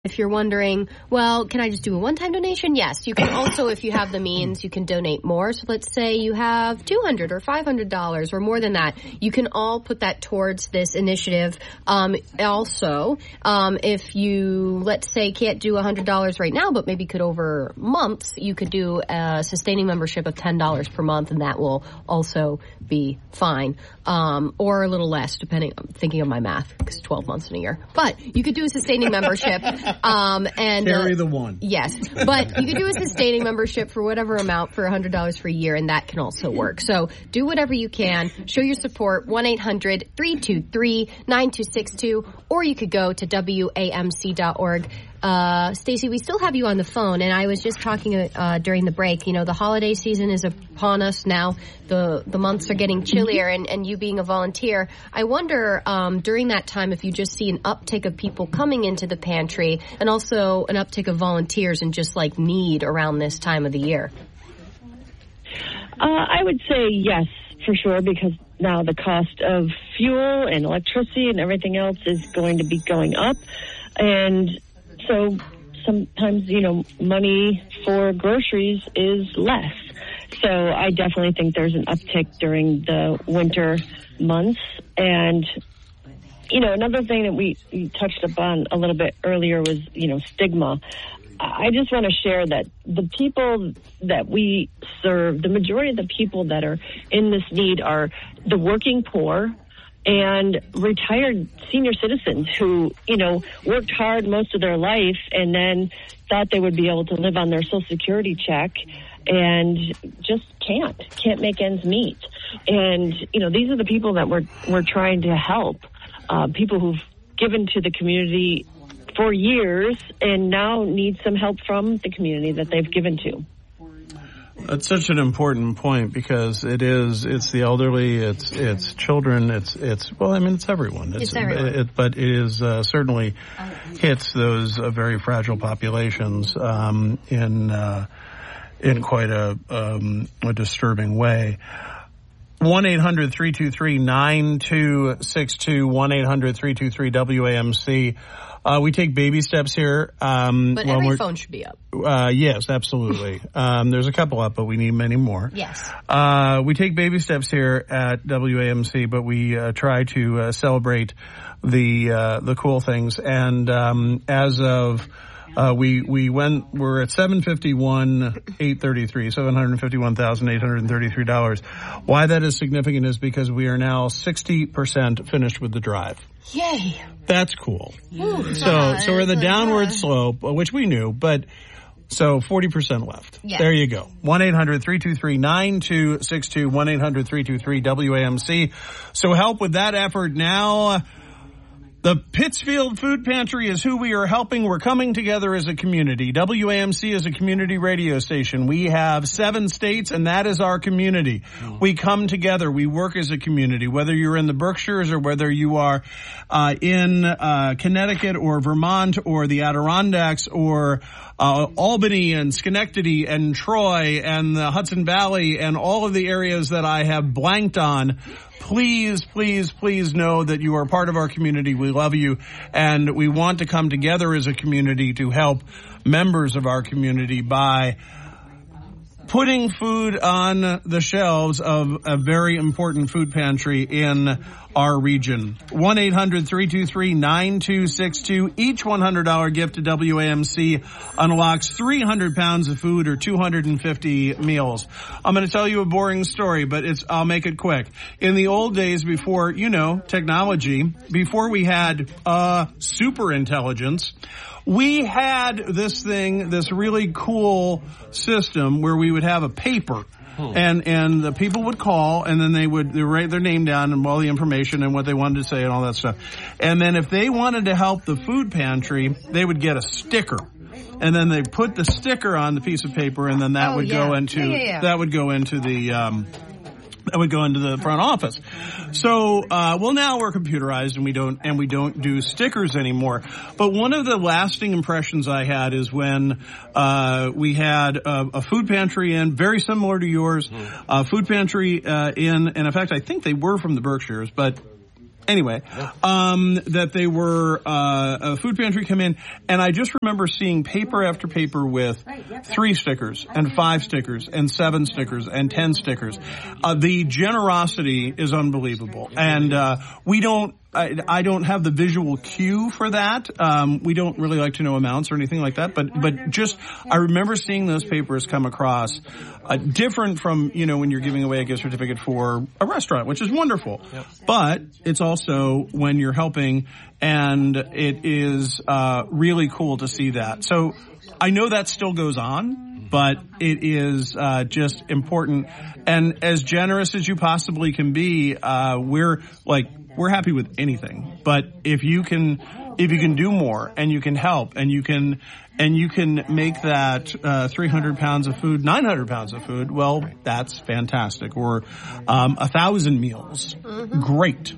If you're wondering, well, can I just do a one-time donation? Yes. You can also, if you have the means, you can donate more. So let's say you have $200 or $500 or more than that. You can all put that towards this initiative. Also, if you, let's say, can't do $100 right now, but maybe could over months, you could do a sustaining membership of $10 per month, and that will also be fine. Or a little less, depending, I'm thinking of my math, because 12 months in a year. But you could do a sustaining membership. And carry the one. Yes, but you could do a sustaining membership for whatever amount for $100 for a year, and that can also work. So do whatever you can. Show your support, 1-800-323-9262, or you could go to WAMC.org. Stacey, we still have you on the phone, and I was just talking during the break. You know, the holiday season is upon us now. The months are getting chillier, and you being a volunteer, I wonder during that time if you just see an uptick of people coming into the pantry, and also an uptick of volunteers and just like need around this time of the year. I would say yes, for sure, because now the cost of fuel and electricity and everything else is going to be going up, and so sometimes, you know, money for groceries is less. So I definitely think there's an uptick during the winter months. And, you know, another thing that we touched upon a little bit earlier was, you know, stigma. I just want to share that the people that we serve, the majority of the people that are in this need are the working poor and retired senior citizens who, you know, worked hard most of their life and then thought they would be able to live on their Social Security check and just can't make ends meet. And, you know, these are the people that we're trying to help, people who've given to the community for years and now need some help from the community that they've given to. That's such an important point because it's the elderly, it's children, it's everyone. It's everyone. But it is certainly hits those very fragile populations in quite a disturbing way. 1-800-323-9262, 1-800-323-WAMC. We take baby steps here. But every phone should be up. Yes, absolutely. There's a couple up, but we need many more. Yes. We take baby steps here at WAMC, but we try to celebrate the cool things. And as of we're at $751,833. Why that is significant is because we are now 60% finished with the drive. Yay. That's cool. Ooh, so we're in the downward slope, which we knew, but so 40% left. Yeah. There you go. 1-800-323-9262, 1-800-323-WAMC. So help with that effort now. The Pittsfield Food Pantry is who we are helping. We're coming together as a community. WAMC is a community radio station. We have 7 states, and that is our community. We come together. We work as a community, whether you're in the Berkshires or whether you are in Connecticut or Vermont or the Adirondacks or Albany and Schenectady and Troy and the Hudson Valley and all of the areas that I have blanked on. Please, please, please know that you are part of our community. We love you, and we want to come together as a community to help members of our community by putting food on the shelves of a very important food pantry in our region. 1-800-323-9262. Each $100 gift to WAMC unlocks 300 pounds of food or 250 meals. I'm going to tell you a boring story, but I'll make it quick. In the old days before, technology, before we had super intelligence, we had this really cool system where we would have a paper. And the people would call, and then they would write their name down and all the information and what they wanted to say and all that stuff. And then if they wanted to help the food pantry, they would get a sticker. And then they put the sticker on the piece of paper, and then that would go into the front office. So, now we're computerized and we don't do stickers anymore. But one of the lasting impressions I had is when, we had a food pantry in, very similar to yours, food pantry, and in fact, I think they were from the Berkshires, but Anyway, that they were a food pantry come in, and I just remember seeing paper after paper with 3 stickers and 5 stickers and 7 stickers and 10 stickers. The generosity is unbelievable, and I don't have the visual cue for that. We don't really like to know amounts or anything like that, but just I remember seeing those papers come across, different from when you're giving away a gift certificate for a restaurant, which is wonderful. Yep. But it's also when you're helping, and it is really cool to see that. So I know that still goes on, but it is just important, and as generous as you possibly can be. We're happy with anything, but if you can do more, and you can help, and you can make that 300 pounds of food 900 pounds of food, well, that's fantastic. Or 1,000 meals, great.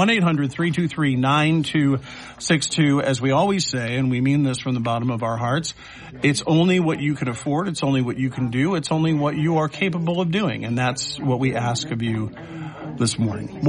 1-800-323-9262. As we always say, and we mean this from the bottom of our hearts, it's only what you can afford. It's only what you can do. It's only what you are capable of doing, and that's what we ask of you this morning.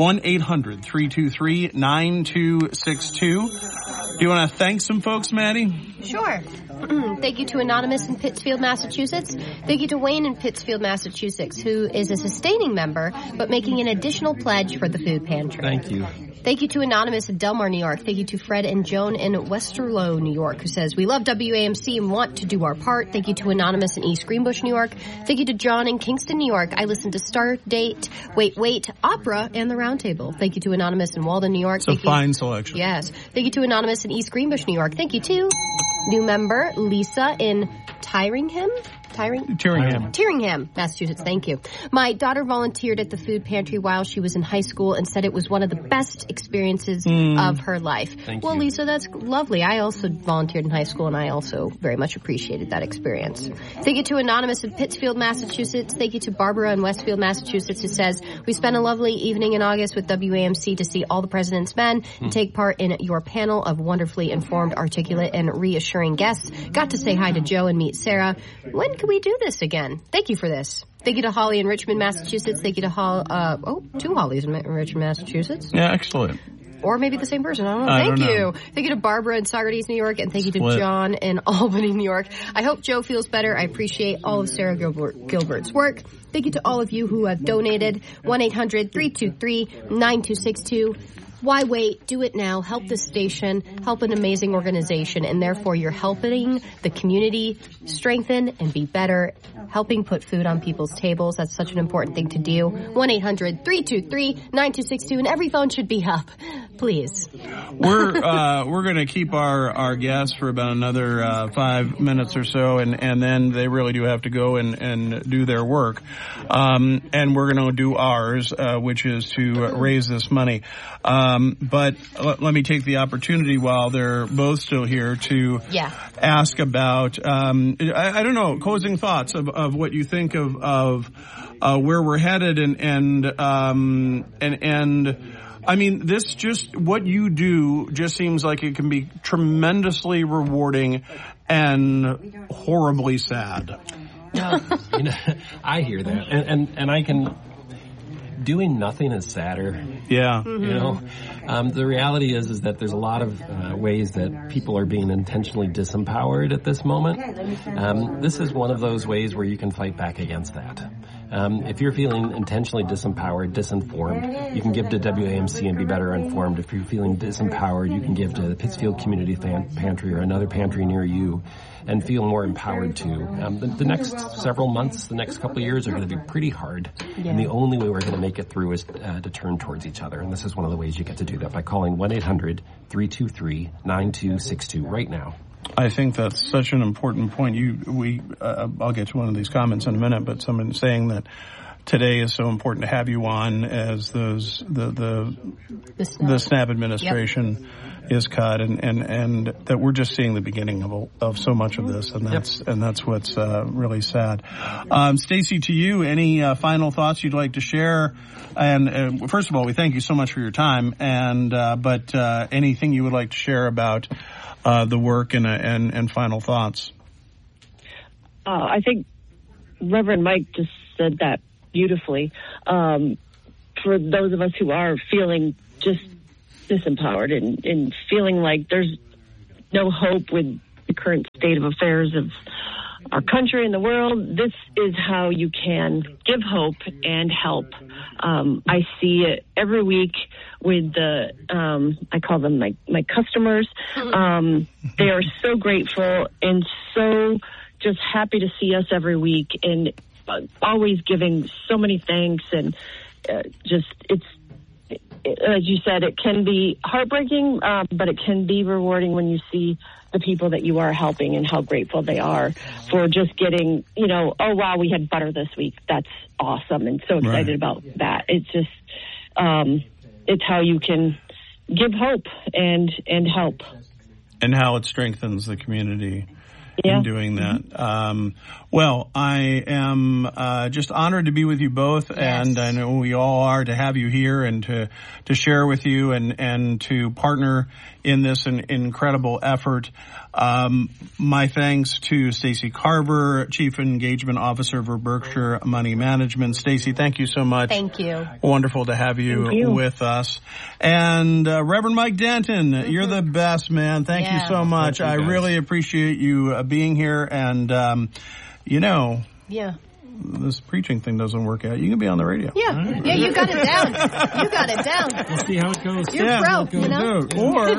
1-800-323-9262. Do you want to thank some folks, Maddie? Sure. Thank you to Anonymous in Pittsfield, Massachusetts. Thank you to Wayne in Pittsfield, Massachusetts, who is a sustaining member, but making an additional pledge for the food pantry. Thank you. Thank you to Anonymous in Delmar, New York. Thank you to Fred and Joan in Westerlo, New York, who says, we love WAMC and want to do our part. Thank you to Anonymous in East Greenbush, New York. Thank you to John in Kingston, New York. I listen to Stardate, Wait, Opera, and The Roundtable. Thank you to Anonymous in Walden, New York. It's a fine selection. Yes. Thank you to Anonymous in East Greenbush, New York. Thank you to new member Lisa in Tyringham, Massachusetts. Thank you. My daughter volunteered at the food pantry while she was in high school and said it was one of the best experiences of her life. Thank you. Lisa, that's lovely. I also volunteered in high school, and I also very much appreciated that experience. Thank you to Anonymous in Pittsfield, Massachusetts. Thank you to Barbara in Westfield, Massachusetts, who says, we spent a lovely evening in August with WAMC to see all the President's Men and take part in your panel of wonderfully informed, articulate, and reassuring guests. Got to say hi to Joe and meet Sarah. When can we do this again? Thank you for this. Thank you to Holly in Richmond, Massachusetts. Thank you to two Hollies in Richmond, Massachusetts. Yeah, excellent. Or maybe the same person. I don't know. Thank you. Thank you to Barbara in Socrates, New York, and thank you to John in Albany, New York. I hope Joe feels better. I appreciate all of Sarah Gilbert's work. Thank you to all of you who have donated. 1-800-323-9262. Why wait? Do it now. Help the station. Help an amazing organization. And therefore, you're helping the community strengthen and be better. Helping put food on people's tables. That's such an important thing to do. 1-800-323-9262. And every phone should be up. Please. We're going to keep our guests for about another 5 minutes or so. And then they really do have to go and do their work. And we're going to do ours, which is to raise this money. But let me take the opportunity while they're both still here to ask about, I don't know, closing thoughts of what you think of where we're headed and I mean, this just, what you do just seems like it can be tremendously rewarding and horribly sad. I hear that. And I can, doing nothing is sadder. Yeah. The reality is that there's a lot of ways that people are being intentionally disempowered at this moment. This is one of those ways where you can fight back against that. If you're feeling intentionally disempowered, disinformed, you can give to WAMC and be better informed. If you're feeling disempowered, you can give to the Pittsfield Community Pantry or another pantry near you and feel more empowered too. The next several months, the next couple of years are going to be pretty hard. And the only way we're going to make it through is to turn towards each other. And this is one of the ways you get to do that by calling 1-800-323-9262 right now. I think that's such an important point. I'll get to one of these comments in a minute, but someone saying that today is so important to have you on as the SNAP administration is cut, and that we're just seeing the beginning of so much of this, and that's what's really sad. Stacy, to you, any final thoughts you'd like to share? And first of all, we thank you so much for your time, but anything you would like to share about the work and final thoughts? I think Reverend Mike just said that beautifully. For those of us who are feeling just disempowered and feeling like there's no hope with the current state of affairs of our country and the world, this is how you can give hope and help. I see it every week with the, I call them my customers. They are so grateful and so just happy to see us every week and always giving so many thanks. And it's, as you said, it can be heartbreaking, but it can be rewarding when you see the people that you are helping and how grateful they are for just getting, oh, wow, we had butter this week. That's awesome. And so excited about that. It's just, it's how you can give hope and help. And how it strengthens the community in doing that. Well, I am just honored to be with you both, and I know we all are, to have you here and to share with you and to partner in this incredible effort. My thanks to Stacey Carver, Chief Engagement Officer for Berkshire Money Management. Stacey, thank you so much. Thank you. Wonderful to have you with us. And Reverend Mike Denton, you're the best, man. Thank you so much. I really appreciate you being here. And, this preaching thing doesn't work out. You can be on the radio. Yeah, you got it down. You got it down. We'll see how it goes. You're pro, Or,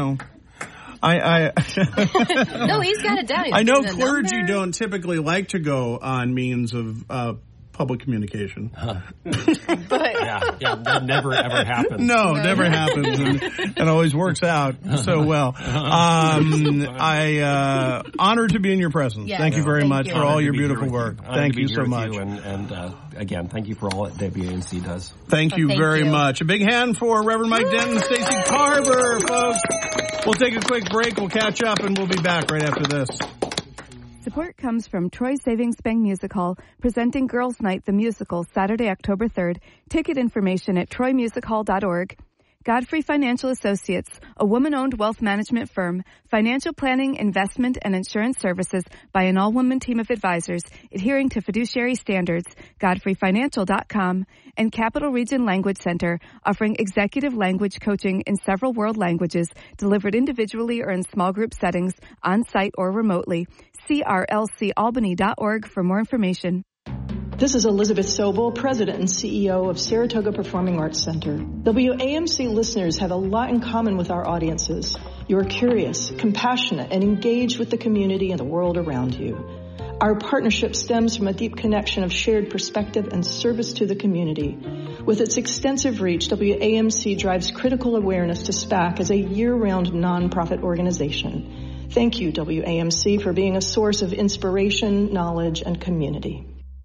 No, he's got it down. I know clergy don't typically like to go on means of public communication. But that never ever happens. No, never happens, and it always works out so well. I honored to be in your presence. Thank you very much for all your beautiful work. Thank you so much. And again, thank you for all that WAMC does. Thank you very much. A big hand for Reverend Mike Denton, Stacey Carver, folks. We'll take a quick break. We'll catch up, and we'll be back right after this. Support comes from Troy Savings Bank Music Hall, presenting Girls Night the Musical, Saturday, October 3rd. Ticket information at troymusichall.org. Godfrey Financial Associates, a woman-owned wealth management firm, financial planning, investment, and insurance services by an all-woman team of advisors adhering to fiduciary standards, godfreyfinancial.com, and Capital Region Language Center, offering executive language coaching in several world languages, delivered individually or in small group settings, on-site or remotely. crlcalbany.org for more information. This is Elizabeth Sobel, President and CEO of Saratoga Performing Arts Center. WAMC listeners have a lot in common with our audiences. You are curious, compassionate, and engaged with the community and the world around you. Our partnership stems from a deep connection of shared perspective and service to the community. With its extensive reach, WAMC drives critical awareness to SPAC as a year-round nonprofit organization. Thank you, WAMC, for being a source of inspiration, knowledge, and community.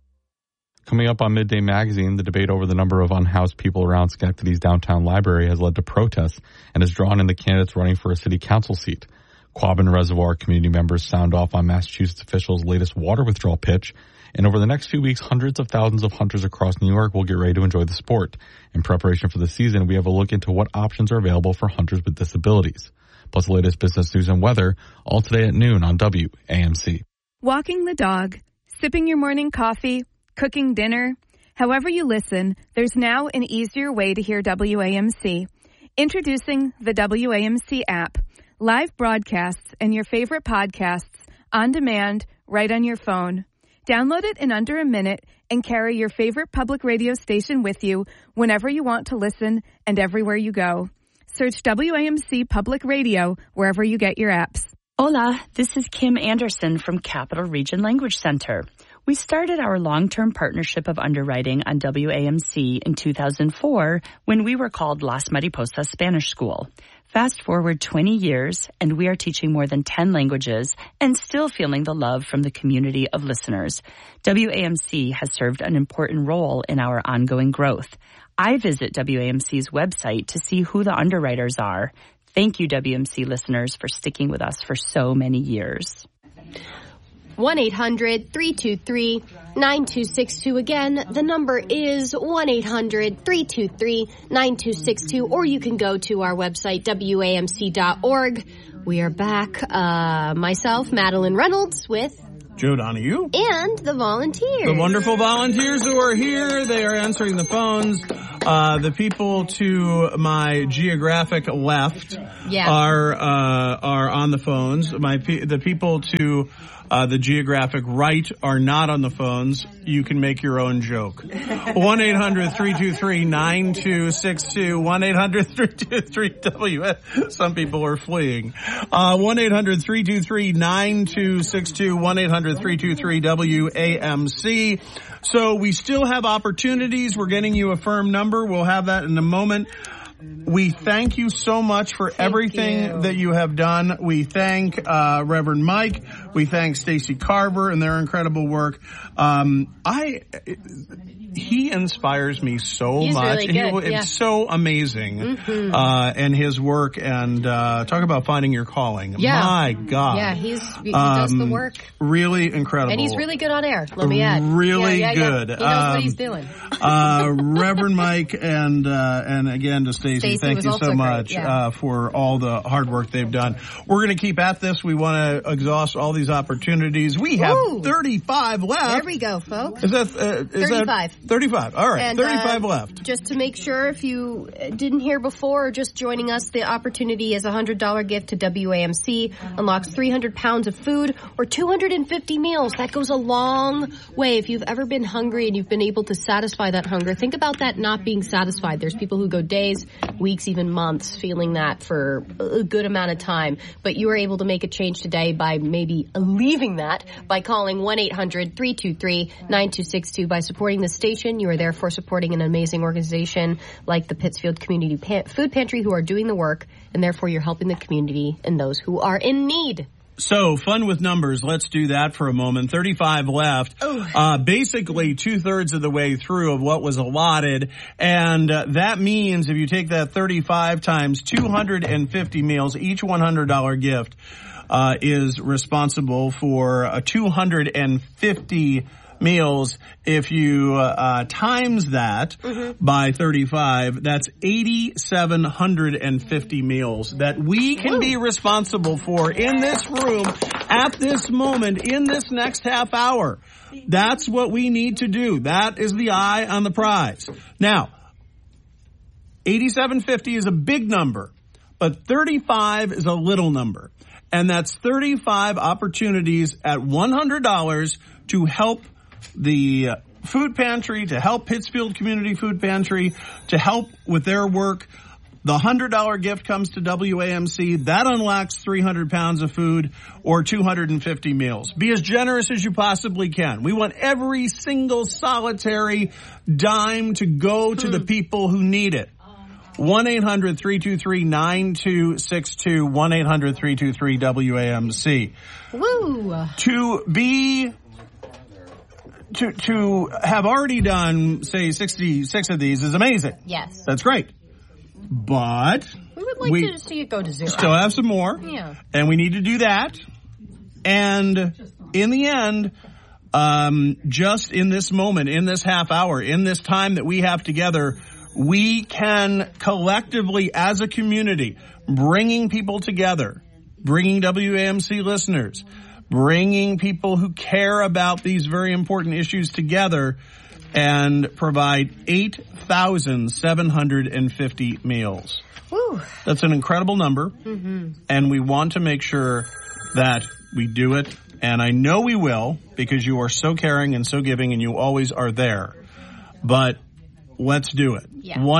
Coming up on Midday Magazine, the debate over the number of unhoused people around Schenectady's downtown library has led to protests and has drawn in the candidates running for a city council seat. Quabbin Reservoir community members sound off on Massachusetts officials' latest water withdrawal pitch, and over the next few weeks, hundreds of thousands of hunters across New York will get ready to enjoy the sport. In preparation for the season, we have a look into what options are available for hunters with disabilities. Plus the latest business news and weather, all today at noon on WAMC. Walking the dog, sipping your morning coffee, cooking dinner. However you listen, there's now an easier way to hear WAMC. Introducing the WAMC app. Live broadcasts and your favorite podcasts on demand right on your phone. Download it in under a minute and carry your favorite public radio station with you whenever you want to listen and everywhere you go. Search WAMC Public Radio wherever you get your apps. Hola, this is Kim Anderson from Capital Region Language Center. We started our long-term partnership of underwriting on WAMC in 2004 when we were called Las Mariposas Spanish School. Fast forward 20 years, and we are teaching more than 10 languages and still feeling the love from the community of listeners. WAMC has served an important role in our ongoing growth. I visit WAMC's website to see who the underwriters are. Thank you, WAMC listeners, for sticking with us for so many years. 1-800-323-9262. Again, the number is 1-800-323-9262, or you can go to our website, WAMC.org. We are back. Myself, Madeline Reynolds, with Joe Donahue. And the volunteers. The wonderful volunteers who are here. They are answering the phones. The people to my geographic left are on the phones. The people to the geographic right are not on the phones. You can make your own joke. 1-800-323-9262. 1-800-323-WS. Some people are fleeing. 1-800-323-9262. 1-800-323-WAMC. So we still have opportunities. We're getting you a firm number. We'll have that in a moment. We thank you so much for everything that you have done. We thank Reverend Mike. We thank Stacy Carver and their incredible work. He inspires me so He's much. Really good. It's so amazing. And his work, and talk about finding your calling. My God. Yeah, he does the work. Really incredible. And he's really good on air, let me add. Really good. He knows what he's doing. Reverend Mike and again to Stacy, thank you so much for all the hard work they've done. We're going to keep at this. We want to exhaust all these opportunities. We have 35 left. There we go, folks. Is that 35? 35. All right, and, 35 left. Just to make sure, if you didn't hear before or just joining us, the opportunity is a $100 gift to WAMC, unlocks 300 pounds of food or 250 meals. That goes a long way. If you've ever been hungry and you've been able to satisfy that hunger, think about that not being satisfied. There's people who go days, weeks, even months feeling that for a good amount of time. But you are able to make a change today by maybe alleviating that by calling 1-800-323-9262. By supporting the station, you are therefore supporting an amazing organization like the Pittsfield Community Food Pantry, who are doing the work, and therefore you're helping the community and those who are in need. So, fun with numbers. Let's do that for a moment. 35 left. Basically, 2/3 of the way through of what was allotted. And that means if you take that 35 times 250 meals, each $100 gift is responsible for 250 meals. If you times that by 35, that's 8,750 meals that we can be responsible for in this room at this moment, in this next half hour. That's what we need to do. That is the eye on the prize. Now, 8,750 is a big number, but 35 is a little number. And that's 35 opportunities at $100 to help the food pantry, to help Pittsfield Community Food Pantry, to help with their work. The $100 gift comes to WAMC. That unlocks 300 pounds of food or 250 meals. Be as generous as you possibly can. We want every single solitary dime to go to the people who need it. 1-800-323-9262. 1-800-323-WAMC. Woo! To have already done, say, 66 of these is amazing. Yes. That's great. But we would like to see it go to 0. Still have some more. Yeah. And we need to do that. And in the end, just in this moment, in this half hour, in this time that we have together, we can collectively, as a community, bringing people together, bringing WAMC listeners, bringing people who care about these very important issues together, and provide 8,750 meals. Woo. That's an incredible number, and we want to make sure that we do it, and I know we will, because you are so caring and so giving, and you always are there. But let's do it.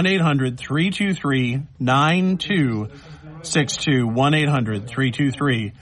1-800-323-9262. 1-800-323-WAMC.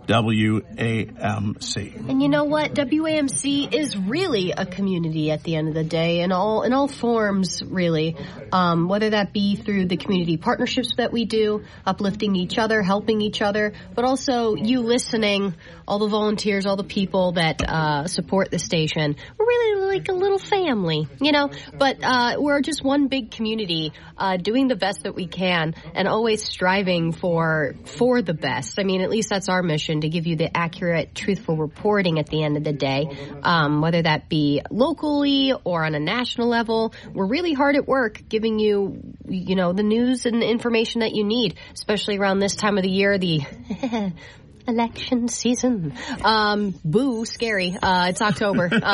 And you know what? WAMC is really a community at the end of the day, in all forms, really. Whether that be through the community partnerships that we do, uplifting each other, helping each other, but also you listening, all the volunteers, all the people that support the station. We're really like a little family, you know? But we're just one big community, doing the best that we can and always striving for the best. I mean, at least that's our mission, to give you the accurate, truthful reporting at the end of the day, whether that be locally or on a national level. We're really hard at work giving you, the news and the information that you need, especially around this time of the year, the Election season. Boo, scary. It's October. But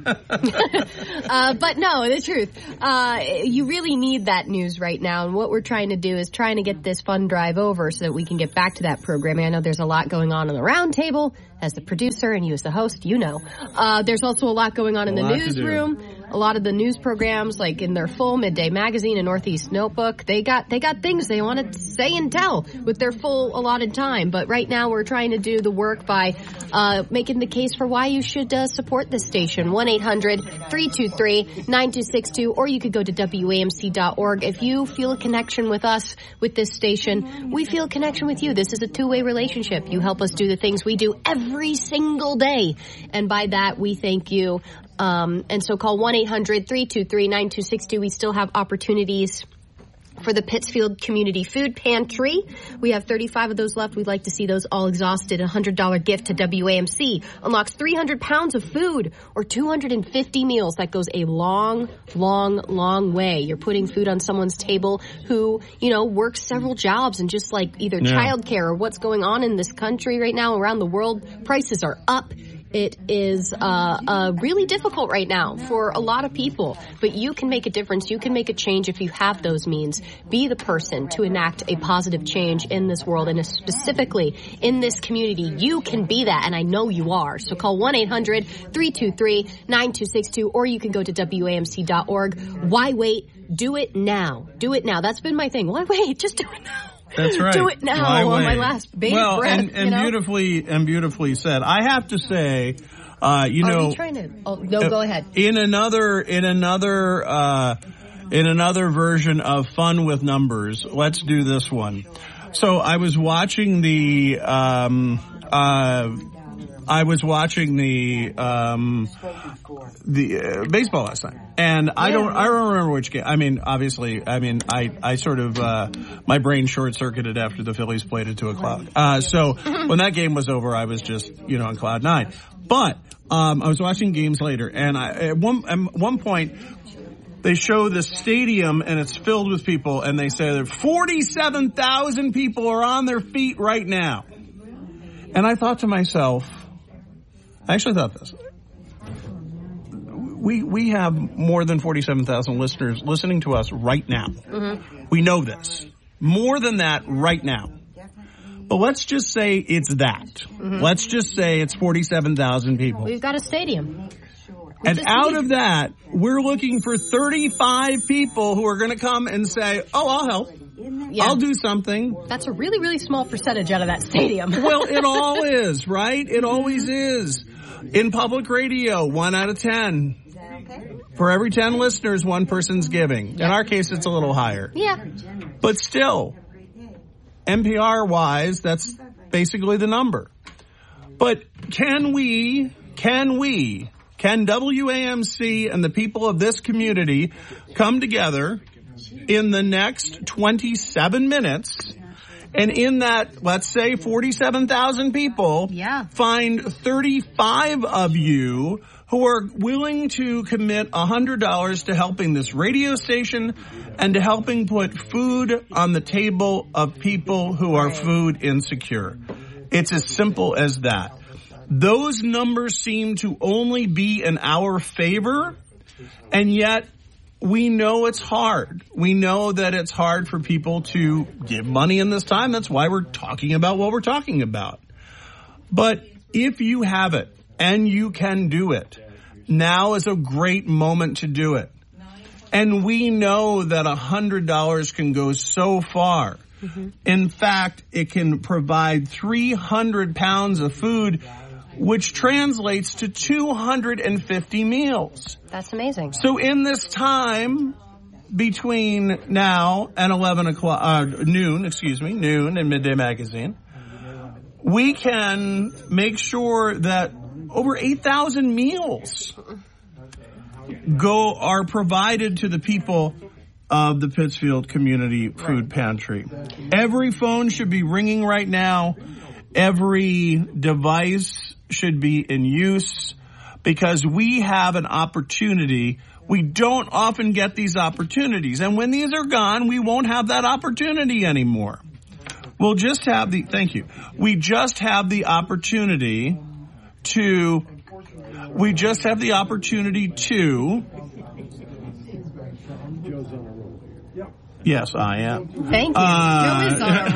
no, the truth. You really need that news right now. And what we're trying to do is trying to get this fund drive over so that we can get back to that programming. I know there's a lot going on the roundtable. As the producer and you as the host, you know. There's also a lot going on in the newsroom. A lot of the news programs, like in their full Midday Magazine and Northeast Notebook, they got things they want to say and tell with their full allotted time. But right now we're trying to do the work by making the case for why you should support this station. 1-800-323-9262, or you could go to WAMC.org. If you feel a connection with us, with this station, we feel a connection with you. This is a two-way relationship. You help us do the things we do every single day. And by that, we thank you. And so call 1-800-323-9262. We still have opportunities for the Pittsfield Community Food Pantry. We have 35 of those left. We'd like to see those all exhausted. A $100 gift to WAMC unlocks 300 pounds of food or 250 meals. That goes a long, long, long way. You're putting food on someone's table who, works several jobs, and just like either childcare or what's going on in this country right now around the world, prices are up. It is really difficult right now for a lot of people, but you can make a difference. You can make a change if you have those means. Be the person to enact a positive change in this world, and specifically in this community. You can be that, and I know you are. So call 1-800-323-9262, or you can go to WAMC.org. Why wait? Do it now. Do it now. That's been my thing. Why wait? Just do it now. That's right. Do it now on my last baby breath. And beautifully said. I have to say, Are you trying to? Oh, no, go ahead. In another version of Fun with Numbers, let's do this one. So I was watching the baseball last night, and I don't remember which game. I sort of my brain short circuited after the Phillies played at 2:00. So when that game was over, I was just on cloud nine. But I was watching games later, and at one point they show the stadium and it's filled with people, and they say that 47,000 people are on their feet right now. And I thought to myself, I actually thought this. We have more than 47,000 listeners listening to us right now. Mm-hmm. We know this. More than that right now. But let's just say it's that. Mm-hmm. Let's just say it's 47,000 people. We've got a stadium. And out of that, we're looking for 35 people who are going to come and say, oh, I'll help. Yeah. I'll do something. That's a really, really small percentage out of that stadium. Well, it all is, right? It always is. In public radio, 1 out of 10. For every 10 listeners, one person's giving. In our case, it's a little higher. Yeah. But still, NPR-wise, that's basically the number. But can WAMC and the people of this community come together in the next 27 minutes, and in that, let's say 47,000 people, find 35 of you who are willing to commit $100 to helping this radio station and to helping put food on the table of people who are food insecure. It's as simple as that. Those numbers seem to only be in our favor, and yet we know it's hard. We know that it's hard for people to give money in this time. That's why we're talking about what we're talking about. But if you have it and you can do it, now is a great moment to do it. And we know that $100 can go so far. Mm-hmm. In fact, it can provide 300 pounds of food, which translates to 250 meals. That's amazing. So in this time between now and noon in Midday Magazine, we can make sure that over 8,000 meals are provided to the people of the Pittsfield Community Food Pantry. Every phone should be ringing right now. Every device should be in use, because we have an opportunity. We don't often get these opportunities. And when these are gone, we won't have that opportunity anymore. we'll just have the, thank you. We just have the opportunity to, yes, I am. Thank you. Joe is on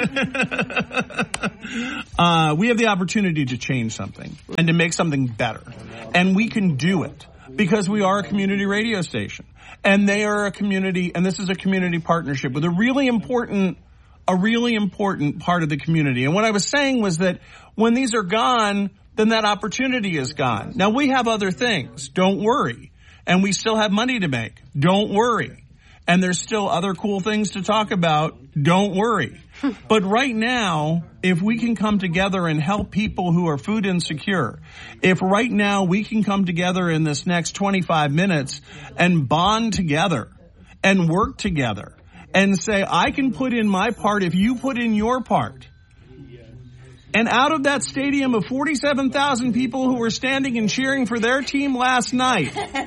a roll. We have the opportunity to change something and to make something better. And we can do it because we are a community radio station. And they are a community, and this is a community partnership with a really important part of the community. And what I was saying was that when these are gone, then that opportunity is gone. Now, we have other things. Don't worry. And we still have money to make. Don't worry. And there's still other cool things to talk about. Don't worry. But right now, if we can come together and help people who are food insecure, if right now we can come together in this next 25 minutes and bond together and work together and say, I can put in my part if you put in your part. And out of that stadium of 47,000 people who were standing and cheering for their team last night,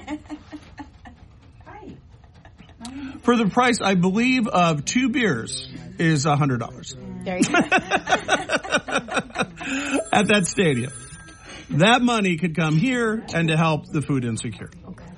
for the price, I believe, of 2 beers is $100. There you go. At that stadium. That money could come here and to help the food insecure.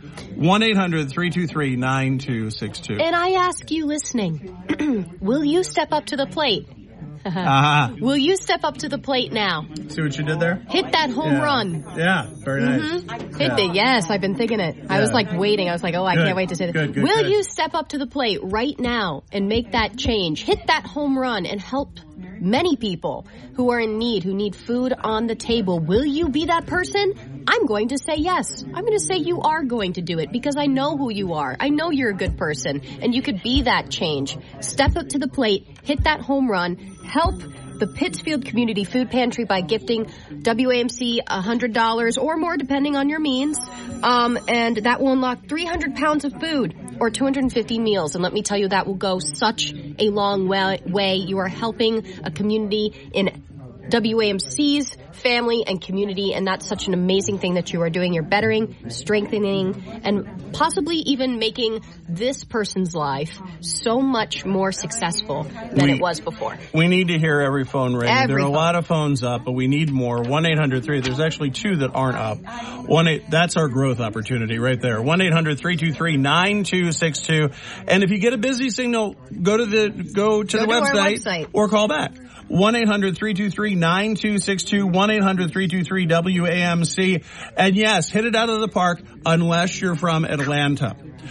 1-800-323-9262. And I ask you listening, will you step up to the plate? Will you step up to the plate now? See what you did there? Hit that home run. Yeah, very nice. Hit it. Yes, I've been thinking it. I was like waiting. I was like, I can't wait to say this. Will you step up to the plate right now and make that change? Hit that home run and help many people who are in need, who need food on the table. Will you be that person? I'm going to say yes. I'm going to say you are going to do it because I know who you are. I know you're a good person and you could be that change. Step up to the plate, hit that home run, help the Pittsfield Community Food Pantry by gifting WAMC $100 or more depending on your means. And that will unlock 300 pounds of food or 250 meals. And let me tell you, that will go such a long way. You are helping a community in WAMC's family and community, and that's such an amazing thing that you are doing. You're bettering, strengthening, and possibly even making this person's life so much more successful than it was before. We need to hear every phone ring. There are a lot of phones up, but we need more. 1-800-3. There's actually 2 that aren't up. That's our growth opportunity right there. 1-800-323-9262. And if you get a busy signal, go to the website or call back. 1-800-323-9262, 1-800-323-WAMC. And yes, hit it out of the park unless you're from Atlanta.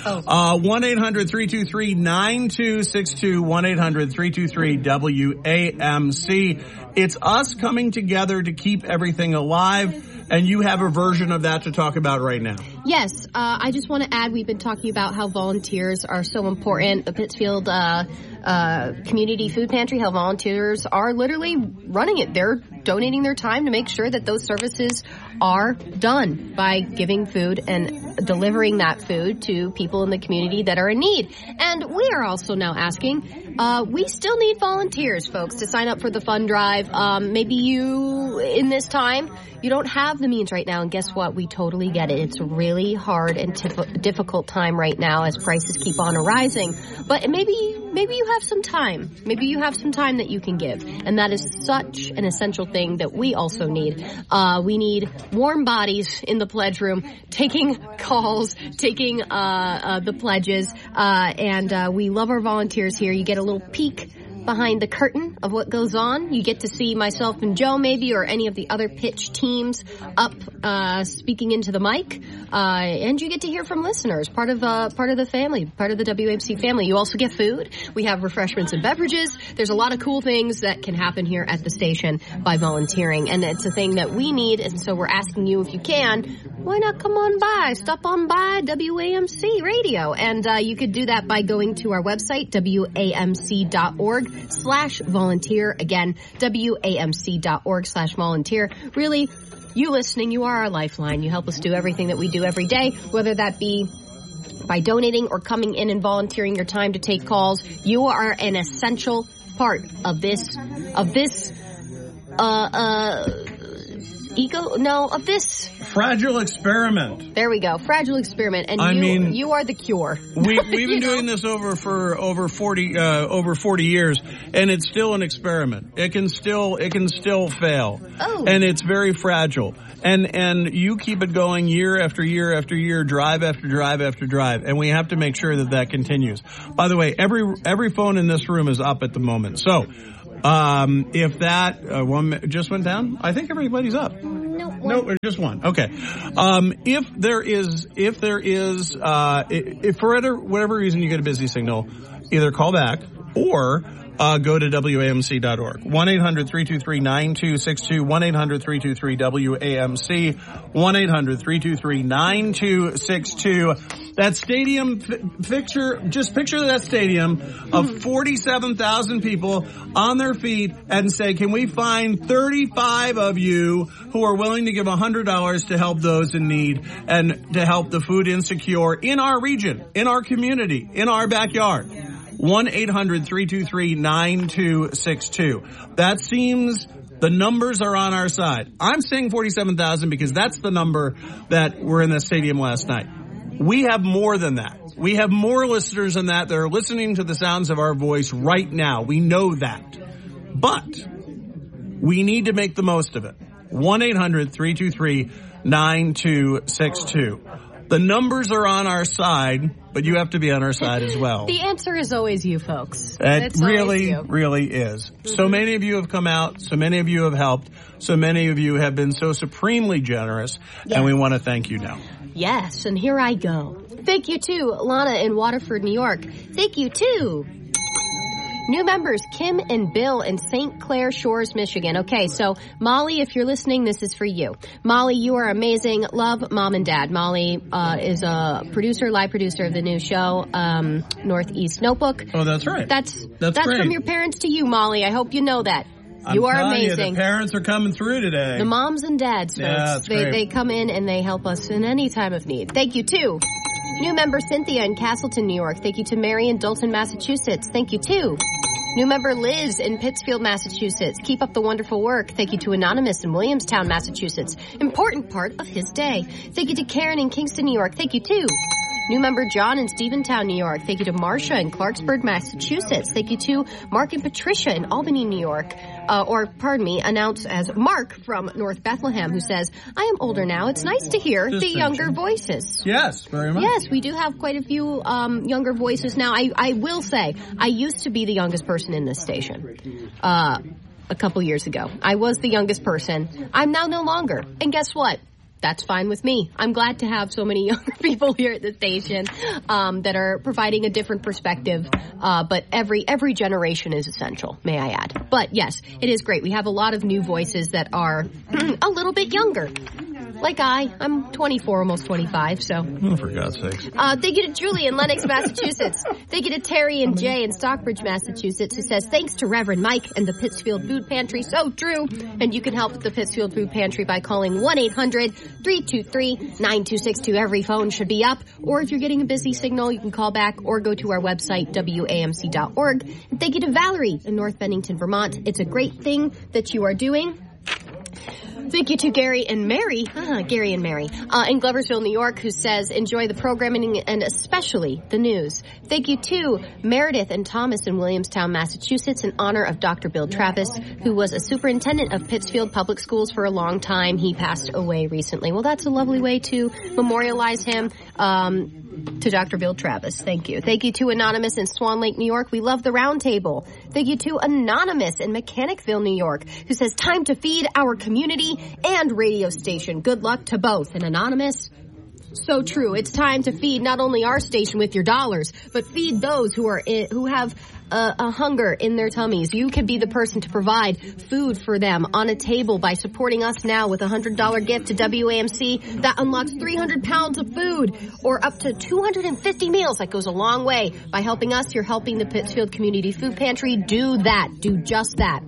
1-800-323-9262, 1-800-323-WAMC. It's us coming together to keep everything alive. And you have a version of that to talk about right now. Yes. I just want to add, we've been talking about how volunteers are so important. The Pittsfield Community Food Pantry, how volunteers are literally running it. They're donating their time to make sure that those services are done by giving food and delivering that food to people in the community that are in need. And we are also now asking, we still need volunteers, folks, to sign up for the fund drive. Maybe you, in this time, you don't have the means right now, and guess what? We totally get it. It's a really hard and difficult time right now as prices keep on rising. But maybe you have some time. Maybe you have some time that you can give, and that is such an essential thing that we also need. We need warm bodies in the pledge room, taking calls, taking the pledges, and we love our volunteers here. You get a little peek behind the curtain of what goes on. You get to see myself and Joe maybe, or any of the other pitch teams up speaking into the mic, and you get to hear from listeners, part of the family, part of the WAMC family. You also get food. We have refreshments and beverages. There's a lot of cool things that can happen here at the station by volunteering, and it's a thing that we need, and so we're asking you, if you can, why not come on by, stop on by WAMC Radio, and you could do that by going to our website, WAMC.org/volunteer. Again, WAMC.org/volunteer. Really, you listening, you are our lifeline. You help us do everything that we do every day, whether that be by donating or coming in and volunteering your time to take calls. You are an essential part of this of this. Fragile Experiment. There we go. Fragile Experiment. And you are the cure. We've been doing this over 40 years, and it's still an experiment. It can still fail. Oh. And it's very fragile. And you keep it going year after year after year, drive after drive after drive, and we have to make sure that continues. By the way, every phone in this room is up at the moment. So, if that one just went down, I think everybody's up. No, just one. Okay. If for whatever reason you get a busy signal, either call back or go to WAMC.org. 1-800-323-9262, 1-800-323-WAMC, 1-800-323-9262. That stadium picture that stadium of 47,000 people on their feet and say, can we find 35 of you who are willing to give $100 to help those in need and to help the food insecure in our region, in our community, in our backyard? 1-800-323-9262. That seems the numbers are on our side. I'm saying 47,000 because that's the number that were in the stadium last night. We have more than that. We have more listeners than that are listening to the sounds of our voice right now. We know that. But we need to make the most of it. 1-800-323-9262. The numbers are on our side, but you have to be on our side as well. The answer is always you, folks. It really is. Mm-hmm. So many of you have come out. So many of you have helped. So many of you have been so supremely generous. Yes. And we want to thank you now. Yes, and here I go. Thank you to Lana in Waterford, New York. Thank you to new members, Kim and Bill in St. Clair Shores, Michigan. Okay, so Molly, if you're listening, this is for you. Molly, you are amazing. Love Mom and Dad. Molly is a live producer of the new show, Northeast Notebook. Oh, that's right. That's great. From your parents to you, Molly. I hope you know that. You are amazing. The parents are coming through today. The moms and dads, folks. Yeah, that's great. They come in and they help us in any time of need. Thank you, too. New member Cynthia in Castleton, New York. Thank you to Mary in Dalton, Massachusetts. Thank you, too. New member Liz in Pittsfield, Massachusetts. Keep up the wonderful work. Thank you to Anonymous in Williamstown, Massachusetts. Important part of his day. Thank you to Karen in Kingston, New York. Thank you, too. New member John in Stephentown, New York. Thank you to Marcia in Clarksburg, Massachusetts. Thank you to Mark and Patricia in Albany, New York. Announced as Mark from North Bethlehem, who says, I am older now. It's nice to hear the younger voices. Yes, very much. Yes, we do have quite a few younger voices now. I will say, I used to be the youngest person in this station a couple years ago. I was the youngest person. I'm now no longer. And guess what? That's fine with me. I'm glad to have so many younger people here at the station that are providing a different perspective. But every generation is essential, may I add. But yes, it is great. We have a lot of new voices that are a little bit younger. Like I'm 24, almost 25, so. Oh, for God's sakes. Thank you to Julie in Lenox, Massachusetts. Thank you to Terry and Jay in Stockbridge, Massachusetts, who says, thanks to Reverend Mike and the Pittsfield Food Pantry. So true. And you can help the Pittsfield Food Pantry by calling 1-800-323-9262. Every phone should be up. Or if you're getting a busy signal, you can call back or go to our website, WAMC.org. And thank you to Valerie in North Bennington, Vermont. It's a great thing that you are doing. Thank you to Gary and Mary in Gloversville, New York, who says, enjoy the programming and especially the news. Thank you to Meredith and Thomas in Williamstown, Massachusetts, in honor of Dr. Bill Travis, who was a superintendent of Pittsfield Public Schools for a long time. He passed away recently. Well, that's a lovely way to memorialize him. To Dr. Bill Travis. Thank you. Thank you to Anonymous in Swan Lake, New York. We love the round table. Thank you to Anonymous in Mechanicville, New York, who says, time to feed our community and radio station. Good luck to both. And Anonymous, so true. It's time to feed not only our station with your dollars, but feed those who have a hunger in their tummies. You can be the person to provide food for them on a table by supporting us now with a $100 gift to WAMC. That unlocks 300 pounds of food or up to 250 meals. That goes a long way. By helping us, you're helping the Pittsfield Community Food Pantry. Do that. Do just that.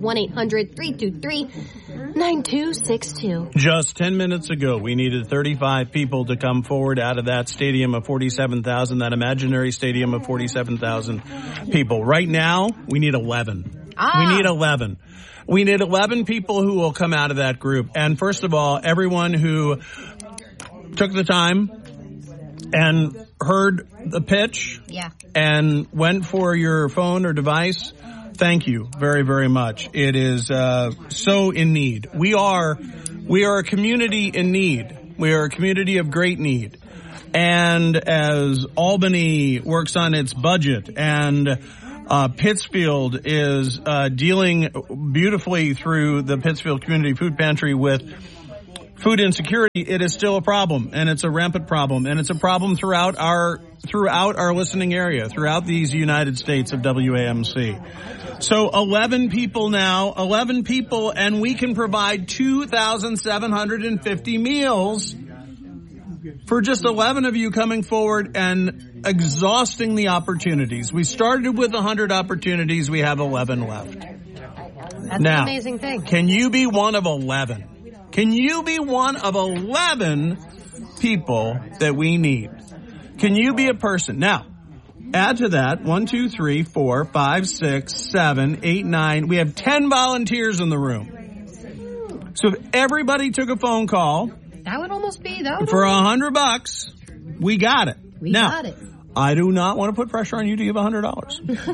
1-800-323-9262. Just 10 minutes ago, we needed 35 people to come forward out of that stadium of 47,000, that imaginary stadium of 47,000 people. Right now, we need 11. We need 11. We need 11 people who will come out of that group. And first of all, everyone who took the time and heard the pitch and went for your phone or device, thank you very, very much. It is so in need. We are a community in need. We are a community of great need. And as Albany works on its budget and Pittsfield is dealing beautifully through the Pittsfield Community Food Pantry with food insecurity, it is still a problem, and it's a rampant problem, and it's a problem throughout our listening area, throughout these United States of WAMC. So 11 people now, and we can provide 2,750 meals for just 11 of you coming forward and exhausting the opportunities. We started with 100 opportunities. We have 11 left. That's now, an amazing thing. Can you be one of 11? Can you be one of 11 people that we need? Can you be a person? Now, add to that 1, 2, 3, 4, 5, 6, 7, 8, 9. We have 10 volunteers in the room. So if everybody took a phone call, that would almost be for $100, we got it. We got it. I do not want to put pressure on you to give $100.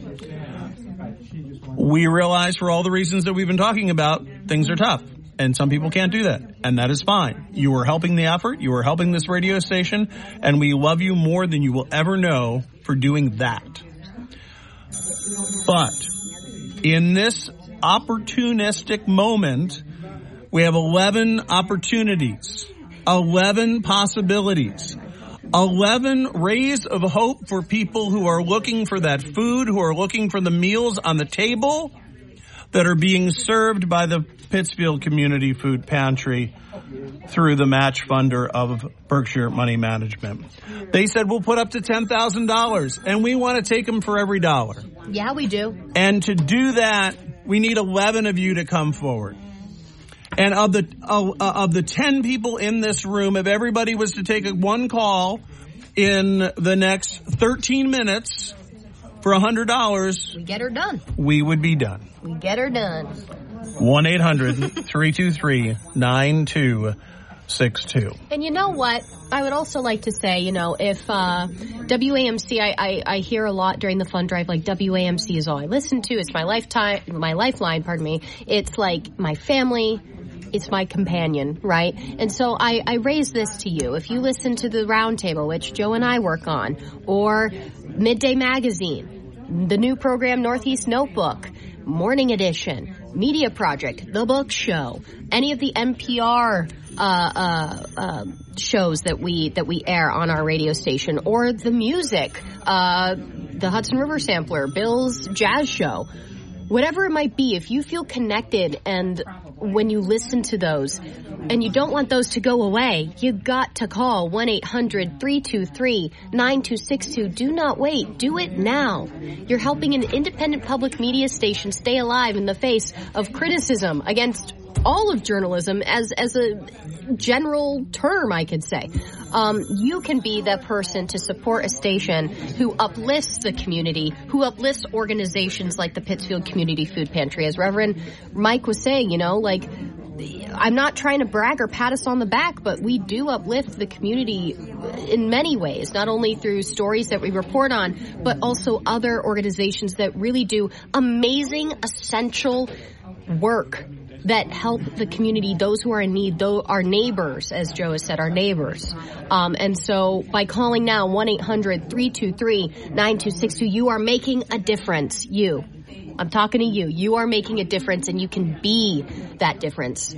We realize for all the reasons that we've been talking about, things are tough. And some people can't do that. And that is fine. You are helping the effort. You are helping this radio station. And we love you more than you will ever know for doing that. But in this opportunistic moment, we have 11 opportunities, 11 possibilities, 11 rays of hope for people who are looking for that food, who are looking for the meals on the table that are being served by the Pittsfield Community Food Pantry through the match funder of Berkshire Money Management. They said we'll put up to $10,000, and we want to take them for every dollar. Yeah, we do. And to do that, we need 11 of you to come forward. And of the 10 people in this room, if everybody was to take one call in the next 13 minutes for $100, we get her done. We would be done. We get her done. 1-800-323-9262. And you know what? I would also like to say, if WAMC, I hear a lot during the fund drive, like WAMC is all I listen to. It's my lifeline, pardon me. It's like my family. It's my companion, right? And so I raise this to you. If you listen to the Roundtable, which Joe and I work on, or Midday Magazine, the new program Northeast Notebook, Morning Edition, Media Project, The Book Show, any of the NPR shows that we air on our radio station, or the music, the Hudson River Sampler, Bill's Jazz Show, whatever it might be, if you feel connected and when you listen to those and you don't want those to go away, you got to call 1-800-323-9262. Do not wait. Do it now. You're helping an independent public media station stay alive in the face of criticism against all of journalism as a general term, I could say. You can be the person to support a station who uplifts the community, who uplifts organizations like the Pittsfield Community Food Pantry. As Reverend Mike was saying, I'm not trying to brag or pat us on the back, but we do uplift the community in many ways, not only through stories that we report on, but also other organizations that really do amazing, essential work that help the community, those who are in need, our neighbors, as Joe has said, our neighbors. And so by calling now 1-800-323-9262, you are making a difference. I'm talking to you. You are making a difference, and you can be that difference.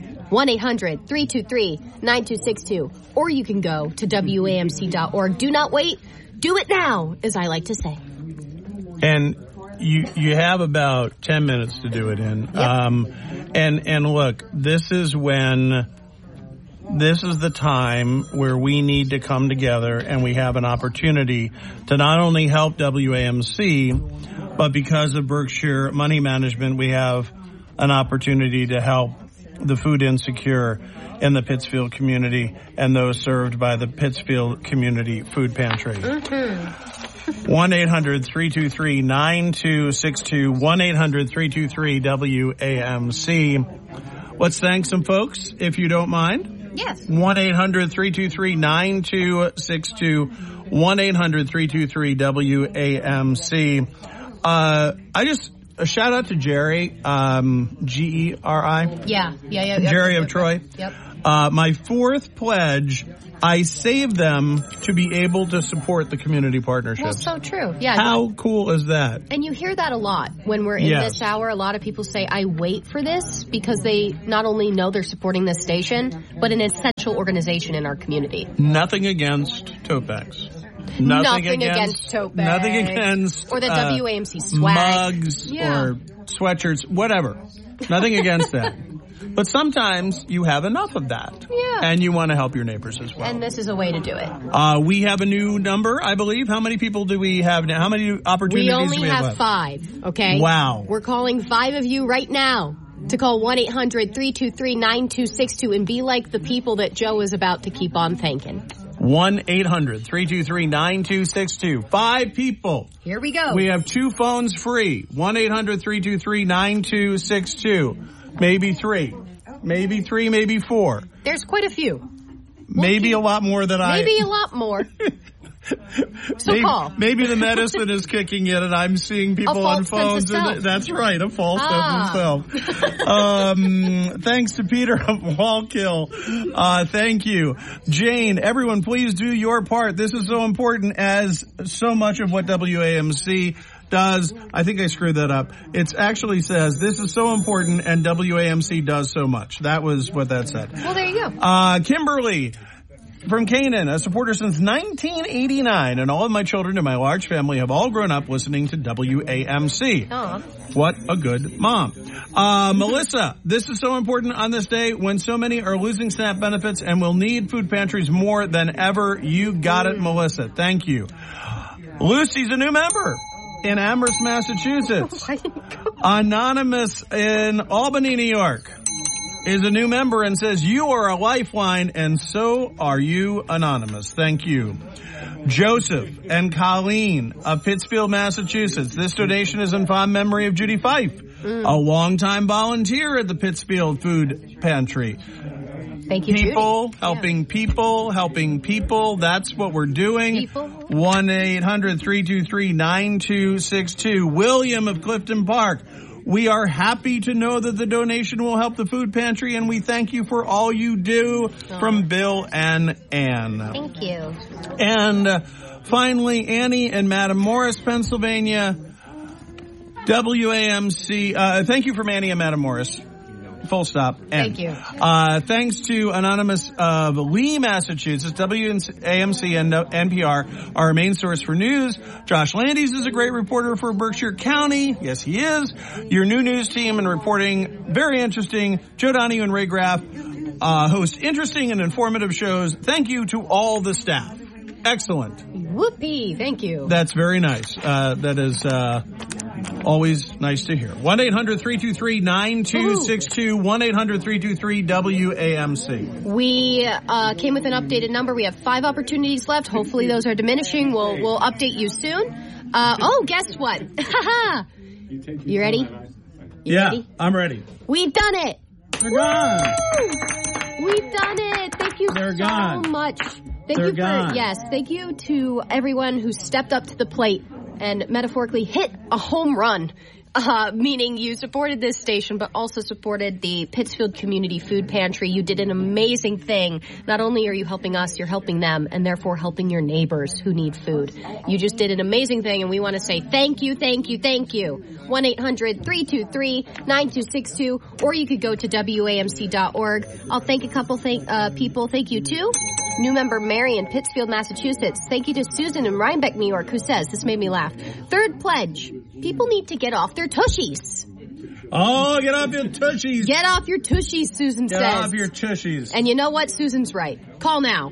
1-800-323-9262, or you can go to WAMC.org. Do not wait. Do it now, as I like to say. And you have about 10 minutes to do it in. Yep. And look, this is the time where we need to come together, and we have an opportunity to not only help WAMC, but because of Berkshire Money Management, we have an opportunity to help the food insecure in the Pittsfield community and those served by the Pittsfield Community Food Pantry. Mm-hmm. 1-800-323-9262. 1-800-323-WAMC. Let's thank some folks, if you don't mind. Yes. 1-800-323-9262. 1-800-323-WAMC. A shout out to Jerry, Geri. Yeah. Jerry of Troy. Yep. My fourth pledge, I save them to be able to support the community partnerships. Well, so true. Yeah. How cool is that? And you hear that a lot when we're in this hour. A lot of people say, I wait for this because they not only know they're supporting this station, but an essential organization in our community. Nothing against tote bags. Nothing against tote bags. Nothing against or the WAMC swag. Mugs or sweatshirts, whatever. Nothing against that. But sometimes you have enough of that. Yeah. And you want to help your neighbors as well. And this is a way to do it. We have a new number, I believe. How many people do we have now? How many opportunities do we have? We only have 5, okay? Wow. We're calling 5 of you right now to call 1-800-323-9262 and be like the people that Joe is about to keep on thanking. 1-800-323-9262. 5 people. Here we go. We have 2 phones free. 1-800-323-9262. Maybe 3. Maybe 3, maybe 4. There's quite a few. Maybe a lot more than Maybe a lot more. So call. Maybe the medicine is kicking in and I'm seeing people on phones. That's right, a false sense of self. Thanks to Peter of Wallkill. Thank you. Jane, everyone please do your part. This is so important as so much of what WAMC does. I think I screwed that up. It actually says, this is so important and WAMC does so much. That was what that said. Well, there you go. Kimberly from Canaan, a supporter since 1989, and all of my children and my large family have all grown up listening to WAMC. Aww. What a good mom. Melissa, this is so important on this day when so many are losing SNAP benefits and will need food pantries more than ever. You got it, Melissa. Thank you. Lucy's a new member in Amherst, Massachusetts. Anonymous in Albany, New York is a new member and says, you are a lifeline and so are you, Anonymous. Thank you. Joseph and Colleen of Pittsfield, Massachusetts. This donation is in fond memory of Judy Fife, a longtime volunteer at the Pittsfield Food Pantry. Thank you, people, Judy. helping people. That's what we're doing. 1-800-323-9262. William of Clifton Park. We are happy to know that the donation will help the food pantry, and we thank you for all you do. From Bill and Ann. Thank you. And finally, Annie in Matamoros, Pennsylvania. WAMC. Thank you from Annie and Matamoros. Full stop. Thank you. Thanks to Anonymous of Lee, Massachusetts. WAMC and NPR are our main source for news. Josh Landis is a great reporter for Berkshire County. Yes, he is. Your new news team and reporting, very interesting. Joe Donahue and Ray Graff host interesting and informative shows. Thank you to all the staff. Excellent. Whoopee. Thank you. That's very nice. That is always nice to hear. 1-800-323-9262. 1-800-323-WAMC. We came with an updated number. We have 5 opportunities left. Hopefully those are diminishing. We'll update you soon. Guess what? You ready? You ready? I'm ready. We've done it. They're gone. We've done it. Thank you They're so gone. much. Thank you to everyone who stepped up to the plate and metaphorically hit a home run, meaning you supported this station but also supported the Pittsfield Community Food Pantry. You did an amazing thing. Not only are you helping us, you're helping them, and therefore helping your neighbors who need food. You just did an amazing thing, and we want to say thank you, thank you, thank you. 1-800-323-9262, or you could go to WAMC.org. I'll thank a couple people. Thank you to new member Mary in Pittsfield, Massachusetts. Thank you to Susan in Rhinebeck, New York, who says, this made me laugh, third pledge, people need to get off their tushies. Oh, get off your tushies. Get off your tushies, Susan says. Get off your tushies. And you know what? Susan's right. Call now.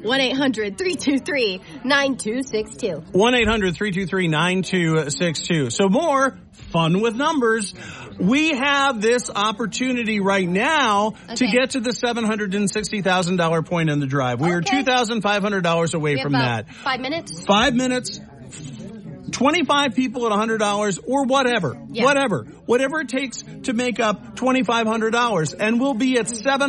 1-800-323-9262. 1-800-323-9262. So more fun with numbers. We have this opportunity right now to get to the $760,000 point in the drive. We are $2,500 away from that. 5 minutes? 5 minutes. 25 people at $100 or whatever. Whatever it takes to make up $2,500. And we'll be at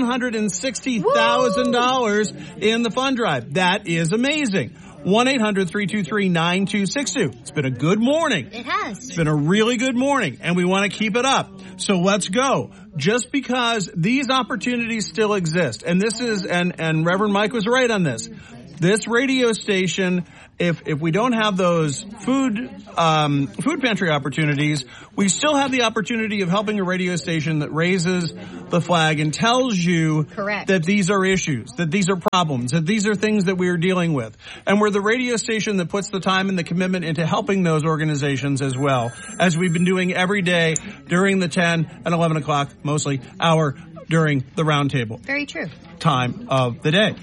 $760,000 in the fund drive. That is amazing. 1-800-323-9262. It's been a good morning. It has. It's been a really good morning, and we want to keep it up. So let's go. Just because these opportunities still exist, and this is, and Reverend Mike was right on this. This radio station, if we don't have those food pantry opportunities, we still have the opportunity of helping a radio station that raises the flag and tells you that these are issues, that these are problems, that these are things that we are dealing with. And we're the radio station that puts the time and the commitment into helping those organizations as well, as we've been doing every day during the 10 and 11 o'clock, mostly, hour during the roundtable. Very true. Time of the day.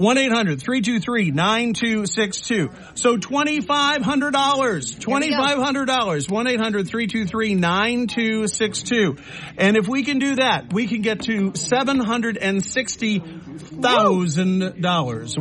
1-800-323-9262. So $2,500. $2,500. 1-800-323-9262. And if we can do that, we can get to $760,000.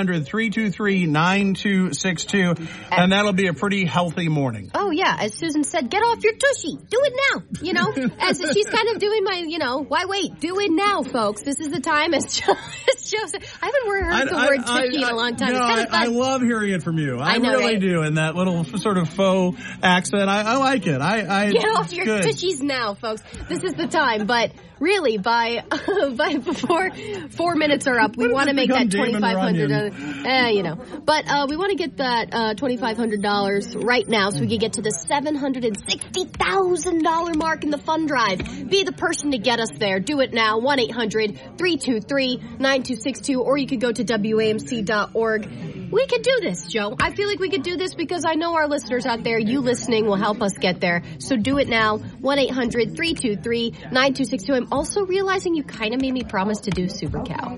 1-800-323-9262. And that'll be a pretty healthy morning. Oh, yeah. As Susan said, get off your tushy. Do it now. You know, as she's kind of doing my, why wait? Do it now, folks. This is the time, as Joe said. I haven't heard the word tushy in a long time. No, it's kind of fun. I love hearing it from you. I know, really right? do. In that little sort of faux accent. I like it. Get off your tushies now, folks. This is the time. But really, by before 4 minutes are up, we want to make that $2,500. But we want to get that $2,500 right now, so we can get to the $760,000 mark in the fund drive. Be the person to get us there. Do it now. 1-800-323-9262, or you could go to WAMC.org. We could do this, Joe. I feel like we could do this because I know our listeners out there, you listening will help us get there. So do it now. 1-800-323-9262. I'm also realizing you kind of made me promise to do Super Cow.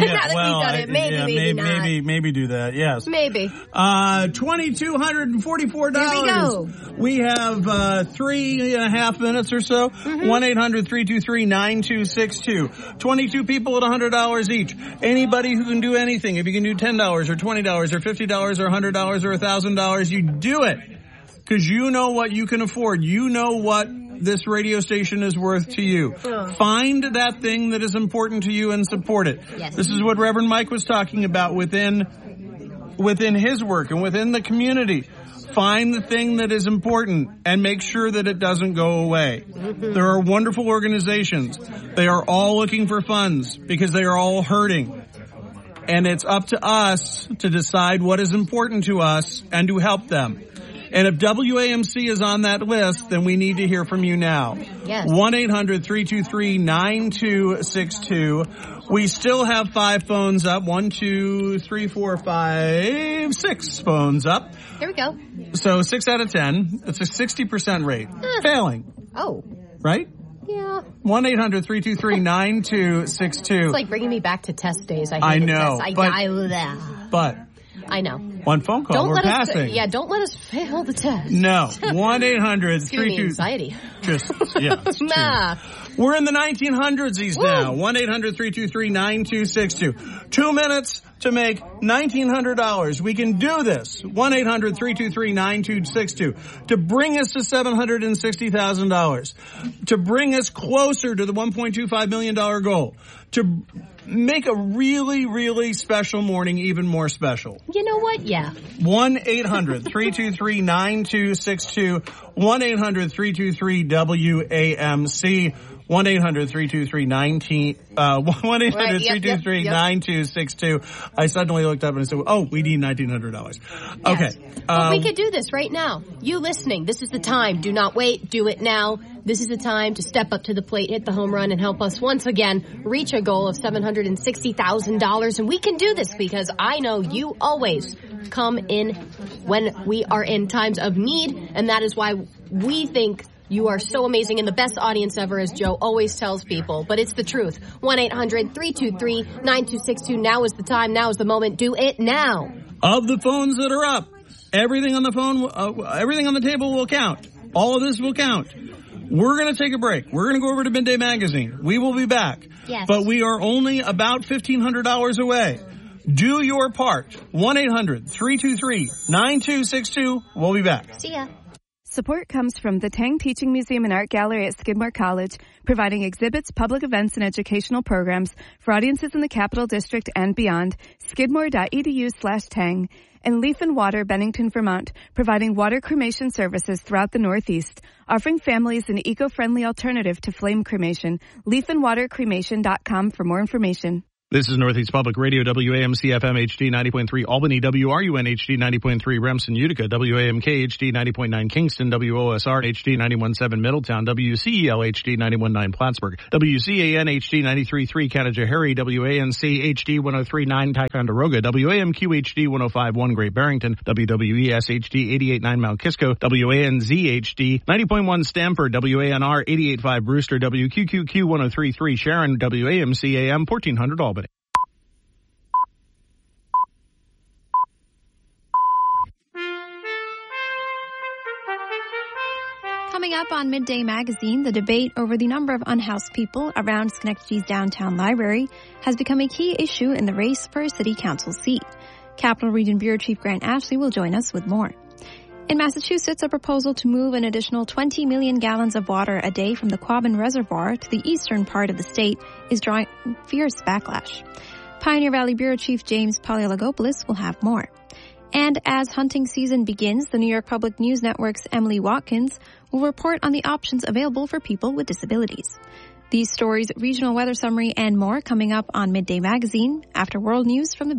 Maybe do that. Yes. Maybe. $2,244. There we go. We have 3.5 minutes or so. 1-800-323-9262. 22 people at $100 each. Anybody who can do anything. If you can do $10 or $20 or $50 or $100 or $1,000, you do it. Because you know what you can afford. You know what this radio station is worth to you. Find that thing that is important to you and support it. Yes. This is what Reverend Mike was talking about within his work and within the community. Find the thing that is important and make sure that it doesn't go away. There are wonderful organizations. They are all looking for funds because they are all hurting. And it's up to us to decide what is important to us and to help them. And if WAMC is on that list, then we need to hear from you now. Yes. 1-800-323-9262. We still have 5 phones up. 1, 2, 3, 4, 5, 6 phones up. Here we go. So 6 out of 10. It's a 60% rate. Failing. Oh. Right? Yeah. 1-800-323-9262. It's like bringing me back to test days. I know. But I know. One phone call, we're passing. Don't let us fail the test. No. 1-800-323. Anxiety. Nah. We're in the 1900s now. 1-800-323-9262. 2 minutes to make $1,900. We can do this. 1-800-323-9262. To bring us to $760,000. To bring us closer to the $1.25 million goal. To make a really, really special morning even more special. You know what? Yeah. 1-800-323-9262. 1-800-323-WAMC. 1-800-323-9262. I suddenly looked up and said, we need $1,900. Okay. Yes. But we could do this right now. You listening, this is the time. Do not wait. Do it now. This is the time to step up to the plate, hit the home run, and help us once again reach a goal of $760,000. And we can do this because I know you always come in when we are in times of need, and that is why we think you are so amazing and the best audience ever, as Joe always tells people. But it's the truth. 1-800-323-9262. Now is the time. Now is the moment. Do it now. Of the phones that are up, everything on the phone, everything on the table will count. All of this will count. We're going to take a break. We're going to go over to Midday Magazine. We will be back. Yes. But we are only about $1,500 away Do your part. 1-800-323-9262. We'll be back. See ya. Support comes from the Tang Teaching Museum and Art Gallery at Skidmore College, providing exhibits, public events, and educational programs for audiences in the Capital District and beyond. Skidmore.edu/Tang. And Leaf and Water, Bennington, Vermont, providing water cremation services throughout the Northeast, offering families an eco-friendly alternative to flame cremation. leafandwatercremation.com for more information. This is Northeast Public Radio, WAMC FM HD 90.3 Albany, WRUN HD 90.3 Remsen, Utica, WAMK HD 90.9 Kingston, WOSR HD 91.7 Middletown, WCEL HD 91.9 Plattsburgh, WCAN HD 93.3 Canajoharie, WANC HD 103.9 Ticonderoga, WAMQ HD 105.1 Great Barrington, WWES HD 88.9 Mount Kisco, WANZ HD 90.1 Stamford, WANR 88.5 Brewster, WQQQ 103.3 Sharon, WAMC AM 1400 Albany. Coming up on Midday Magazine, the debate over the number of unhoused people around Schenectady's downtown library has become a key issue in the race for a city council seat. Capital Region Bureau Chief Grant Ashley will join us with more. In Massachusetts, a proposal to move an additional 20 million gallons of water a day from the Quabbin Reservoir to the eastern part of the state is drawing fierce backlash. Pioneer Valley Bureau Chief James Paleologopoulos will have more. And as hunting season begins, the New York Public News Network's Emily Watkins will report on the options available for people with disabilities. These stories, regional weather summary, and more coming up on Midday Magazine after World News from the